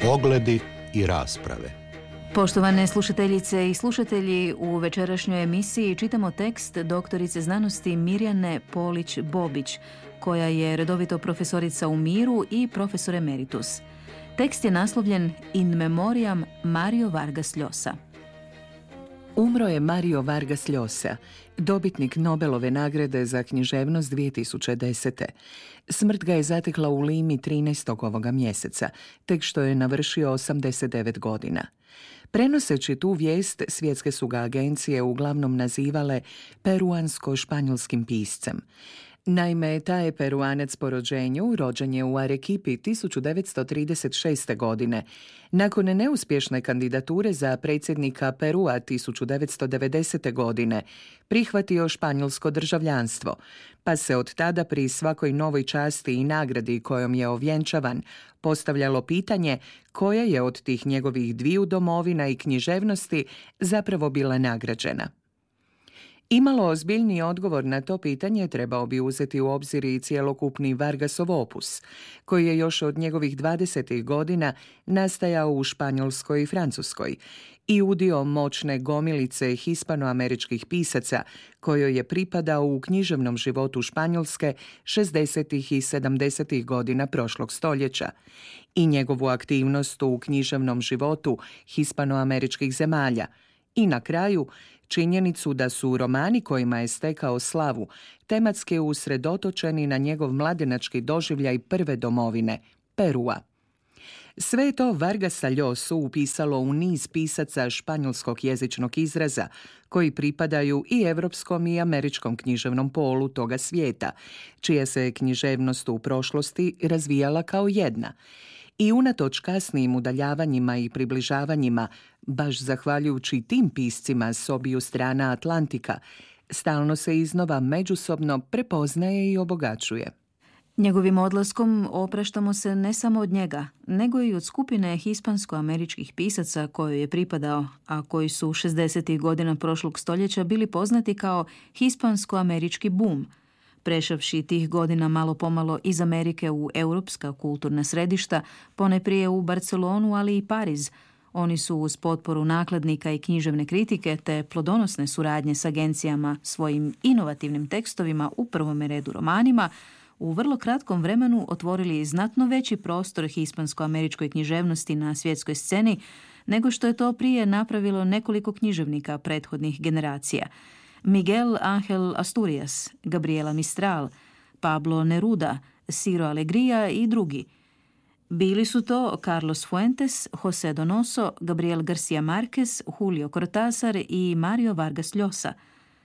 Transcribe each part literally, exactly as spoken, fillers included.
Pogledi i rasprave. Poštovane slušateljice i slušatelji, u večerašnjoj emisiji čitamo tekst doktorice znanosti Mirjane Polić-Bobić, koja je redovito profesorica u miru i profesor emeritus. Tekst je naslovljen In memoriam Mario Vargas Llosa. Umro je Mario Vargas Llosa, dobitnik Nobelove nagrade za književnost dvije tisuće desete. Smrt ga je zatekla u Limi trinaestog ovoga mjeseca, tek što je navršio osamdeset devet godina. Prenoseći tu vijest, svjetske su ga agencije uglavnom nazivale peruansko-španjolskim piscem. Naime, taj je Peruanac po rođenju, rođen je u Arequipi tisuću devetsto trideset šeste. godine. Nakon neuspješne kandidature za predsjednika Perua tisuću devetsto devedesete. godine prihvatio španjolsko državljanstvo, pa se od tada pri svakoj novoj časti i nagradi kojom je ovjenčavan postavljalo pitanje koja je od tih njegovih dviju domovina i književnosti zapravo bila nagrađena. Imalo ozbiljniji odgovor na to pitanje trebao bi uzeti u obzir i cjelokupni Vargasov opus, koji je još od njegovih dvadesetih godina nastajao u Španjolskoj i Francuskoj i udio moćne gomilice hispanoameričkih pisaca kojoj je pripadao u književnom životu Španjolske šezdesetih i sedamdesetih godina prošlog stoljeća i njegovu aktivnost u književnom životu hispanoameričkih zemalja i na kraju činjenicu da su romani kojima je stekao slavu tematski usredotočeni na njegov mladenački doživljaj prve domovine, Perua. Sve je to Vargasa Llosu upisalo u niz pisaca španjolskog jezičnog izraza koji pripadaju i evropskom i američkom književnom polu toga svijeta, čija se književnost u prošlosti razvijala kao jedna. I unatoč kasnijim udaljavanjima i približavanjima, baš zahvaljujući tim piscima s obiju strana Atlantika, stalno se iznova međusobno prepoznaje i obogaćuje. Njegovim odlaskom opraštamo se ne samo od njega, nego i od skupine hispansko-američkih pisaca kojoj je pripadao, a koji su šezdesetih godina prošlog stoljeća bili poznati kao hispansko-američki boom, prešavši tih godina malo pomalo iz Amerike u europska kulturna središta, ponajprije u Barcelonu, ali i Pariz. Oni su uz potporu nakladnika i književne kritike te plodonosne suradnje s agencijama svojim inovativnim tekstovima, u prvome redu romanima, u vrlo kratkom vremenu otvorili znatno veći prostor hispansko-američkoj književnosti na svjetskoj sceni nego što je to prije napravilo nekoliko književnika prethodnih generacija. Miguel Ángel Asturias, Gabriela Mistral, Pablo Neruda, Ciro Alegría i drugi. Bili su to Carlos Fuentes, José Donoso, Gabriel García Márquez, Julio Cortázar i Mario Vargas Llosa.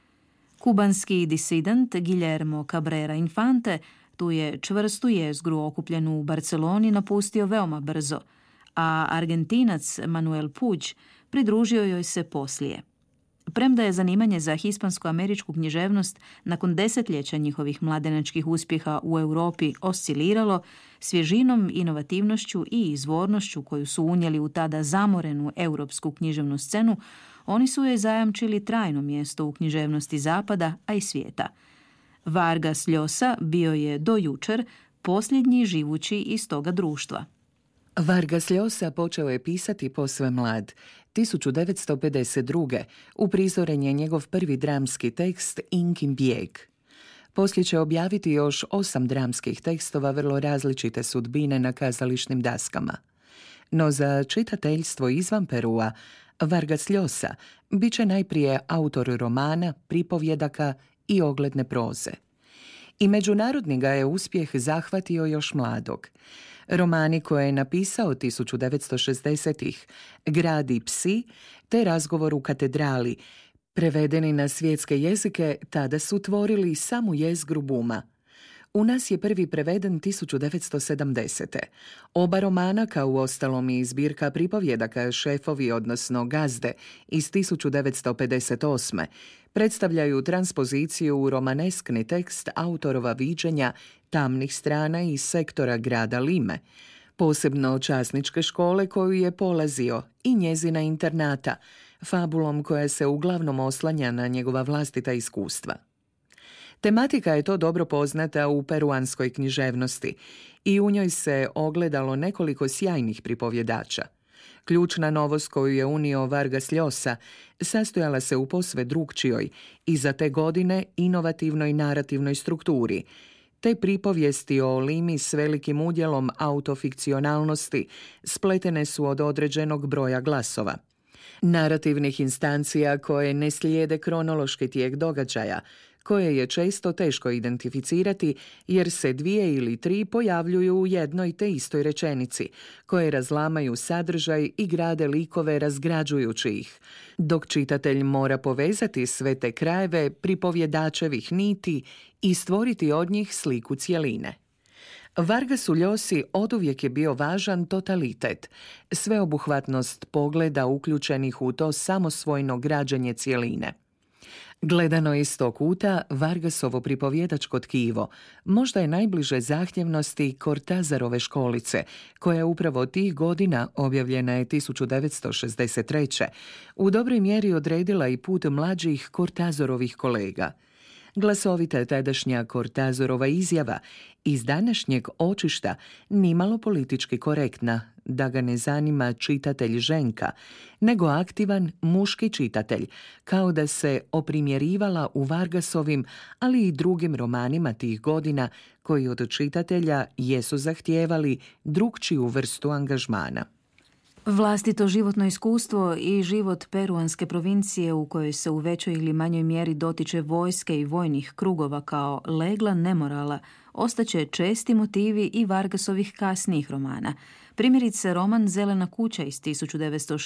Kubanski disident Guillermo Cabrera Infante tu je čvrstu jezgru okupljenu u Barceloni napustio veoma brzo, a Argentinac Manuel Puig pridružio joj se poslije. Premda je zanimanje za hispansko-američku književnost nakon desetljeća njihovih mladenačkih uspjeha u Europi osciliralo, svježinom, inovativnošću i izvornošću koju su unijeli u tada zamorenu europsku književnu scenu, oni su joj zajamčili trajno mjesto u književnosti zapada, a i svijeta. Vargas Llosa bio je do jučer posljednji živući iz toga društva. Vargas Llosa počeo je pisati posve mlad. tisuću devetsto pedeset druge. uprizoren je njegov prvi dramski tekst Inkin bijeg. Poslije će objaviti još osam dramskih tekstova vrlo različite sudbine na kazališnim daskama. No za čitateljstvo izvan Perua, Vargas Llosa bit će najprije autor romana, pripovjedaka i ogledne proze. I međunarodni ga je uspjeh zahvatio još mladog. Romani koje je napisao tisuću devetsto šezdesetih. Grad i psi te Razgovor u katedrali, prevedeni na svjetske jezike, tada su tvorili samu jezgru buma. U nas je prvi preveden tisuću devetsto sedamdesete. Oba romana, kao uostalom i zbirka pripovjedaka Šefovi, odnosno Gazde, iz tisuću devetsto pedeset osme. predstavljaju transpoziciju u romaneskni tekst autorova viđenja tamnih strana iz sektora grada Lime, posebno časničke škole koju je polazio i njezina internata, fabulom koja se uglavnom oslanja na njegova vlastita iskustva. Tematika je to dobro poznata u peruanskoj književnosti i u njoj se ogledalo nekoliko sjajnih pripovjedača. Ključna novost koju je unio Vargas Llosa sastojala se u posve drukčijoj i za te godine inovativnoj narativnoj strukturi. Te pripovijesti o Limi s velikim udjelom autofikcionalnosti spletene su od određenog broja glasova. Narativnih instancija koje ne slijede kronološki tijek događaja, koje je često teško identificirati jer se dvije ili tri pojavljuju u jednoj te istoj rečenici, koje razlamaju sadržaj i grade likove razgrađujući ih, dok čitatelj mora povezati sve te krajeve pripovjedačevih niti i stvoriti od njih sliku cjeline. Vargasu Llosi oduvijek je bio važan totalitet, sveobuhvatnost pogleda uključenih u to samosvojno građenje cjeline. Gledano iz tog kuta, Vargasovo pripovjedačko tkivo možda je najbliže zahtjevnosti Cortázarove školice, koja upravo tih godina, objavljena je tisuću devetsto šezdeset treće, u dobroj mjeri odredila i put mlađih Cortázarovih kolega. Glasovita je tadašnja Cortázarova izjava iz današnjeg očišta nimalo politički korektna, da ga ne zanima čitatelj ženka, nego aktivan muški čitatelj, kao da se oprimjerivala u Vargasovim, ali i drugim romanima tih godina koji od čitatelja jesu zahtijevali drukčiju vrstu angažmana. Vlastito životno iskustvo i život peruanske provincije u kojoj se u većoj ili manjoj mjeri dotiče vojske i vojnih krugova kao legla nemorala, ostaće česti motivi i Vargasovih kasnijih romana. Primjerice roman Zelena kuća iz tisuću devetsto